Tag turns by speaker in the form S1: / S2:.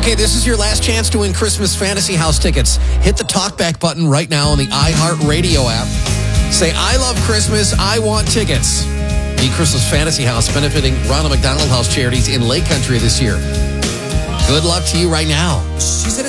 S1: Okay, this is your last chance to win Christmas Fantasy House tickets. Hit the talkback button right now on the iHeartRadio app. Say, I love Christmas, I want tickets. The Christmas Fantasy House benefiting Ronald McDonald House Charities in Lake Country this year. Good luck to you right now.
S2: She said